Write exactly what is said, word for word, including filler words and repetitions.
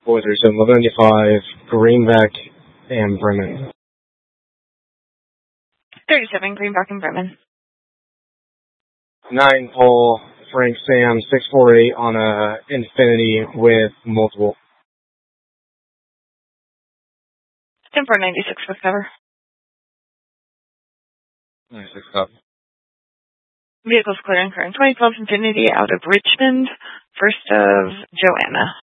four three seven, eleven ninety-five, Greenback and Bremen. thirty-seven, Greenback and Bremen. nine Paul, Frank Sam, six four eight on a Infinity with multiple. ten four ninety-six with cover. ninety-six up. Vehicles clearing current twenty twelve Infinity out of Richmond, first of Joanna.